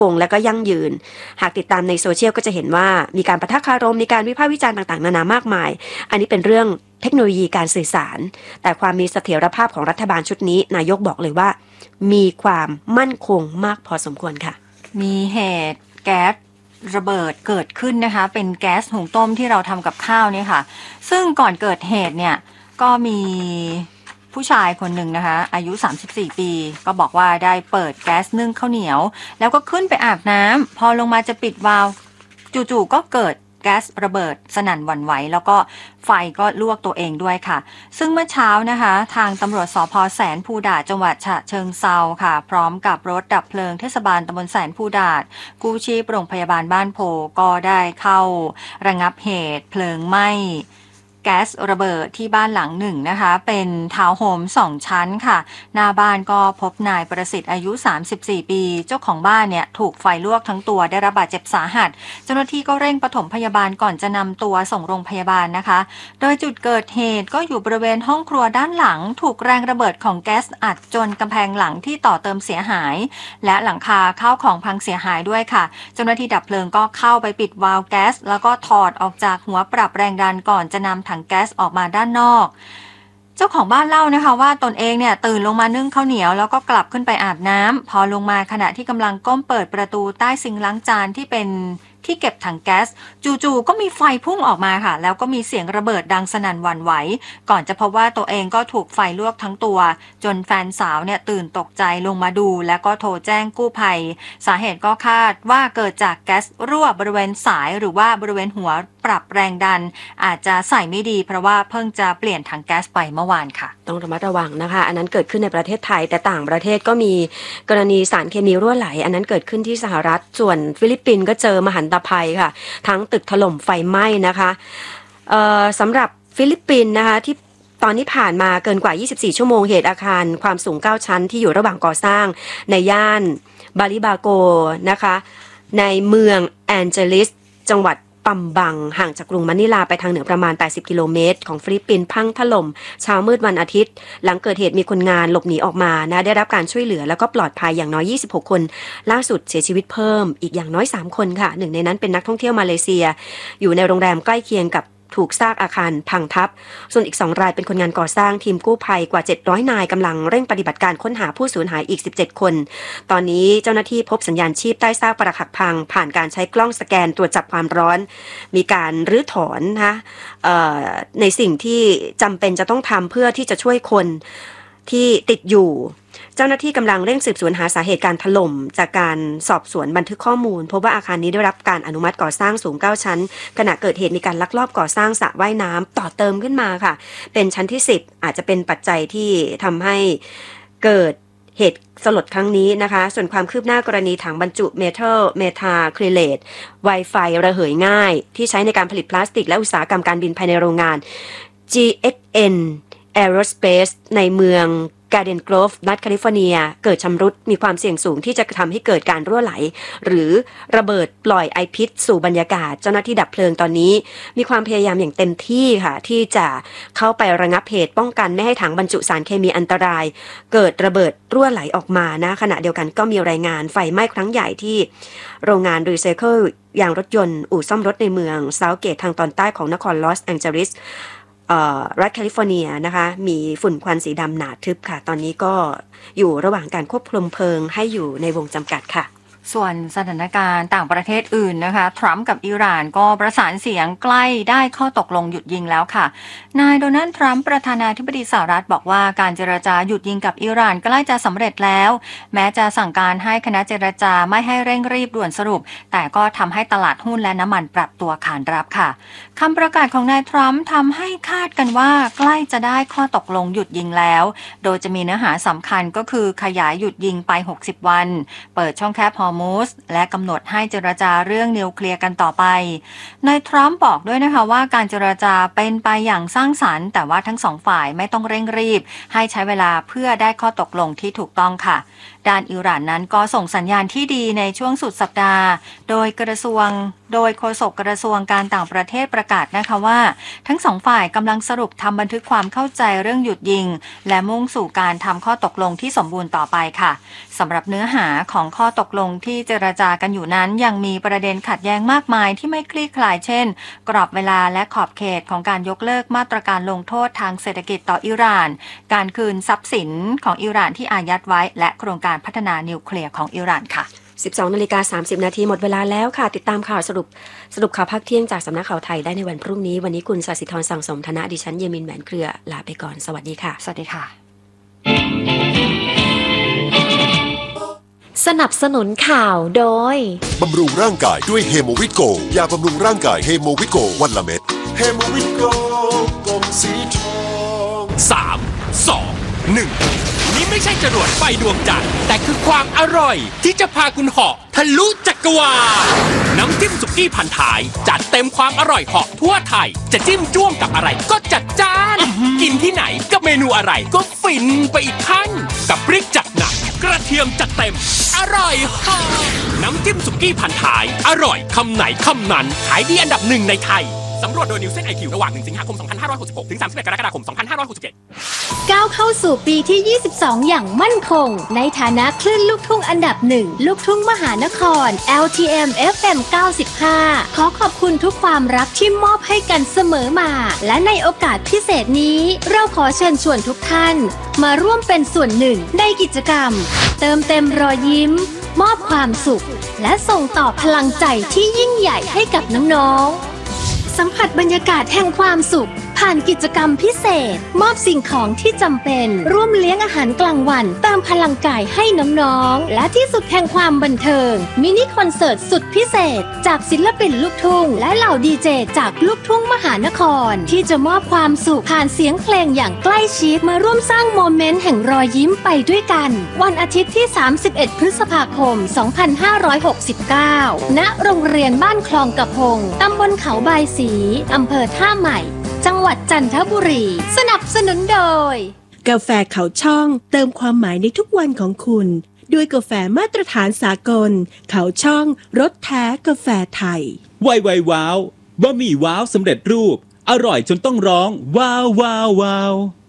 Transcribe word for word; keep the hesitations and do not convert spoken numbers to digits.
คงและก็ยั่งยืนหากติดตามในโซเชียลก็จะเห็นว่ามีการปะทะคารมมีการวิพากษ์วิจารณ์ต่างๆนานามากมายอันนี้เป็นเรื่องเทคโนโลยีการสื่อสารแต่ความมีเสถียรภาพของรัฐบาลชุดนี้นายกบอกเลยว่ามีความมั่นคงมากพอสมควรค่ะมีเหตุแก๊สระเบิดเกิดขึ้นนะคะเป็นแก๊สหุงต้มที่เราทำกับข้าวเนี่ยค่ะซึ่งก่อนเกิดเหตุเนี่ยก็มีผู้ชายคนหนึ่งนะคะอายุสามสิบสี่ปีก็บอกว่าได้เปิดแก๊สนึ่งข้าวเหนียวแล้วก็ขึ้นไปอาบน้ำพอลงมาจะปิดวาล์วจู่ๆก็เกิดแก๊สระเบิดสนั่นหวั่นไหวแล้วก็ไฟก็ลวกตัวเองด้วยค่ะซึ่งเมื่อเช้านะคะทางตำรวจสภ.แสนภูดาษจังหวัดฉะเชิงเทราค่ะพร้อมกับรถดับเพลิงเทศบาลตำบลแสนภูดาษกู้ชีพโรงพยาบาลบ้านโพก็ได้เข้าระงับเหตุเพลิงไหม้แก๊สระเบิดที่บ้านหลังหนึ่งนะคะเป็นทาวน์โฮมสองชั้นค่ะหน้าบ้านก็พบนายประสิทธิ์อายุสามสิบสี่ปีเจ้าของบ้านเนี่ยถูกไฟลวกทั้งตัวได้รับบาดเจ็บสาหัสเจ้าหน้าที่ก็เร่งปฐมพยาบาลก่อนจะนำตัวส่งโรงพยาบาลนะคะโดยจุดเกิดเหตุก็อยู่บริเวณห้องครัวด้านหลังถูกแรงระเบิดของแก๊สอัดจนกำแพงหลังที่ต่อเติมเสียหายและหลังคาข้าวของพังเสียหายด้วยค่ะเจ้าหน้าที่ดับเพลิงก็เข้าไปปิดวาล์วแก๊สแล้วก็ถอดออกจากหัวปรับแรงดันก่อนจะนำถังแก๊สออกมาด้านนอกเจ้าของบ้านเล่านะคะว่าตนเองเนี่ยตื่นลงมานึ่งข้าวเหนียวแล้วก็กลับขึ้นไปอาบน้ำพอลงมาขณะที่กำลังก้มเปิดประตูใต้ซิงค์ล้างจานที่เป็นที่เก็บถังแก๊สจู่ๆก็มีไฟพุ่งออกมาค่ะแล้วก็มีเสียงระเบิดดังสนั่นหวั่นไหวก่อนจะพบว่าตัวเองก็ถูกไฟลวกทั้งตัวจนแฟนสาวเนี่ยตื่นตกใจลงมาดูแล้วก็โทรแจ้งกู้ภัยสาเหตุก็คาดว่าเกิดจากแก๊สรั่วบริเวณสายหรือว่าบริเวณหัวปรับแรงดันอาจจะใส่ไม่ดีเพราะว่าเพิ่งจะเปลี่ยนถังแก๊สไปเมื่อวานค่ะต้องระมัดระวังนะคะอันนั้นเกิดขึ้นในประเทศไทยแต่ต่างประเทศก็มีกรณีสารเคมีรั่วไหลอันนั้นเกิดขึ้นที่สหรัฐส่วนฟิลิปปินส์ก็เจอมหันตภัยค่ะทั้งตึกถล่มไฟไหม้นะคะสำหรับฟิลิปปินส์นะคะที่ตอนนี้ผ่านมาเกินกว่ายี่สิบสี่ชั่วโมงเหตุอาคารความสูงเก้าชั้นที่อยู่ระหว่างก่อสร้างในย่านบาลิบาโกนะคะในเมืองแอนเจลิสจังหวัดปัมบังห่างจากกรุงมะนิลาไปทางเหนือประมาณแปดสิบกิโลเมตรของฟิลิปปินส์พังถล่มเช้ามืดวันอาทิตย์หลังเกิดเหตุมีคนงานหลบหนีออกมานะได้รับการช่วยเหลือแล้วก็ปลอดภัยอย่างน้อยยี่สิบหกคนล่าสุดเสียชีวิตเพิ่มอีกอย่างน้อยสามคนค่ะหนึ่งในนั้นเป็นนักท่องเที่ยวมาเลเซียอยู่ในโรงแรมใกล้เคียงกับถูกซากอาคารพังทับส่วนอีกสองรายเป็นคนงานก่อสร้างทีมกู้ภัยกว่าเจ็ดร้อยนายกำลังเร่งปฏิบัติการค้นหาผู้สูญหายอีกสิบเจ็ดคนตอนนี้เจ้าหน้าที่พบสัญญาณชีพใต้ซากปรักหักพังผ่านการใช้กล้องสแกนตรวจจับความร้อนมีการรื้อถอนนะในสิ่งที่จำเป็นจะต้องทำเพื่อที่จะช่วยคนที่ติดอยู่เจ้าหน้าที่กำลังเร่งสืบสวนหาสาเหตุการถล่มจากการสอบสวนบันทึกข้อมูลพบว่าอาคารนี้ได้รับการอนุมัติก่อสร้างสูงเก้าชั้นขณะเกิดเหตุมีการลักลอบก่อสร้างสระว่ายน้ำต่อเติมขึ้นมาค่ะเป็นชั้นที่สิบอาจจะเป็นปัจจัยที่ทำให้เกิดเหตุสลดครั้งนี้นะคะส่วนความคืบหน้ากรณีถังบรรจุเมทัลเมทาคริเลตไวไฟระเหยง่ายที่ใช้ในการผลิตพลาสติกและอุตสาหกรรมการบินภายในโรงงาน จี เอ็กซ์ เอ็น Aerospace ในเมืองการ์เดนโกรฟรัฐแคลิฟอร์เนียเกิดชำรุดมีความเสี่ยงสูงที่จะทำให้เกิดการรั่วไหลหรือระเบิดปล่อยไอพิษสู่บรรยากาศเจ้าหน้าที่ดับเพลิงตอนนี้มีความพยายามอย่างเต็มที่ค่ะที่จะเข้าไประงับเหตุป้องกันไม่ให้ถังบรรจุสารเคมีอันตรายเกิดระเบิดรั่วไหลออกมานะขณะเดียวกันก็มีรายงานไฟไหม้ครั้งใหญ่ที่โรงงานรีไซเคิลยางรถยนต์อู่ซ่อมรถในเมืองเซาท์เกตทางตอนใต้ของนครลอสแองเจลิสรัฐแคลิฟอร์เนียนะคะมีฝุ่นควันสีดำหนาทึบค่ะตอนนี้ก็อยู่ระหว่างการควบคุมเพลิงให้อยู่ในวงจำกัดค่ะส่วนสถานการณ์ต่างประเทศอื่นนะคะทรัมป์กับอิหร่านก็ประสานเสียงใกล้ได้ข้อตกลงหยุดยิงแล้วค่ะนายโดนัลด์ทรัมป์ประธานาธิบดีสหรัฐบอกว่าการเจรจาหยุดยิงกับอิหร่านใกล้จะสำเร็จแล้วแม้จะสั่งการให้คณะเจรจาไม่ให้เร่งรีบด่วนสรุปแต่ก็ทำให้ตลาดหุ้นและน้ำมันปรับตัวขานรับค่ะคำประกาศของนายทรัมป์ทำให้คาดกันว่าใกล้จะได้ข้อตกลงหยุดยิงแล้วโดยจะมีเนื้อหาสำคัญก็คือขยายหยุดยิงไปหกสิบวันเปิดช่องแคบฮอร์มูสและกำหนดให้เจรจาเรื่องนิวเคลียร์กันต่อไปนายทรัมป์บอกด้วยนะคะว่าการเจรจาเป็นไปอย่างสร้างสรรค์แต่ว่าทั้งสองฝ่ายไม่ต้องเร่งรีบให้ใช้เวลาเพื่อได้ข้อตกลงที่ถูกต้องค่ะด้านอิหร่านนั้นก็ส่งสัญญาณที่ดีในช่วงสุดสัปดาห์โดยกระทรวงโดยโฆษกกระทรวงการต่างประเทศประกาศนะคะว่าทั้งสองฝ่ายกำลังสรุปทำบันทึกความเข้าใจเรื่องหยุดยิงและมุ่งสู่การทำข้อตกลงที่สมบูรณ์ต่อไปค่ะสำหรับเนื้อหาของข้อตกลงที่เจรจากันอยู่นั้นยังมีประเด็นขัดแย้งมากมายที่ไม่คลี่คลายเช่นกรอบเวลาและขอบเขตของการยกเลิกมาตรการลงโทษทางเศรษฐกิจต่ออิหร่านการคืนทรัพย์สินของอิหร่านที่อายัดไว้และโครงการพัฒนานิวเคลียร์ของอิหร่านค่ะสิบสองนาฬิกาสามสิบนาทีหมดเวลาแล้วค่ะติดตามข่าวสรุปสรุปข่าวภาคเที่ยงจากสำนักข่าวไทยได้ในวันพรุ่งนี้วันนี้คุณศศิธรสังสมธนะดิฉันเยมินแหวนเครือลาไปก่อนสวัสดีค่ะสวัสดีค่ะสนับสนุนข่าวโดยบำรุงร่างกายด้วยเฮโมวิโกยาบำรุงร่างกายเฮโมวิโกวันละเม็ดเฮโมวิโกกลมสีทองสาม สอง หนึ่งนี่ไม่ใช่จรวดไฟดวงจันทร์แต่คือความอร่อยที่จะพาคุณเหาะทะลุจักรวาลน้ำจิ้มสุกี้พันท้ายจัดเต็มความอร่อยเหาะทั่วไทยจะจิ้มจ้วงกับอะไรก็จัดจ้านกินที่ไหนกับเมนูอะไรก็ฟินไปอีกขั้นกับพริกจัดหนักกระเทียมจัดเต็มอร่อยเหาะน้ำจิ้มสุกี้พันท้ายอร่อยคำไหนคำนั้นขายดีอันดับหนึ่งในไทยสำรวจโดยนิวเซน ไอ คิว ระหว่างหนึ่งสิงหาคมสองพันห้าร้อยหกสิบหกถึงสามสิบเอ็ดกรกฎาคมสองพันห้าร้อยหกสิบเจ็ดก้าวเข้าสู่ปีที่ยี่สิบสองอย่างมั่นคงในฐานะคลื่นลูกทุ่งอันดับหนึ่งลูกทุ่งมหานคร แอล ที เอ็ม เอฟ เอ็ม เก้าสิบห้าขอขอบคุณทุกความรักที่มอบให้กันเสมอมาและในโอกาสพิเศษนี้เราขอเชิญชวนทุกท่านมาร่วมเป็นส่วนหนึ่งในกิจกรรมเติมเต็มรอยยิ้มมอบความสุขและส่งต่อพลังใจที่ยิ่งใหญ่ให้กับน้องๆสัมผัสบรรยากาศแห่งความสุขผ่านกิจกรรมพิเศษมอบสิ่งของที่จำเป็นร่วมเลี้ยงอาหารกลางวันเติมพลังกายให้น้องๆและที่สุดแห่งความบันเทิงมินิคอนเสิร์ตสุดพิเศษจากศิลปินลูกทุ่งและเหล่าดีเจจากลูกทุ่งมหานครที่จะมอบความสุขผ่านเสียงเพลงอย่างใกล้ชิดมาร่วมสร้างโมเมนต์แห่งรอยยิ้มไปด้วยกันวันอาทิตย์ที่สามสิบเอ็ดพฤษภาคมสองพันห้าร้อยหกสิบเก้าณโรงเรียนบ้านคลองกระพงตำบลเขาบายศรีอำเภอท่าใหม่จังหวัดจันทบุรีสนับสนุนโดยกาแฟเขาช่องเติมความหมายในทุกวันของคุณด้วยกาแฟมาตรฐานสากลเขาช่องรสแท้กาแฟไทยไวไวว้าวบะหมี่ว้าวสำเร็จรูปอร่อยจนต้องร้องว้าวว้าวว้าว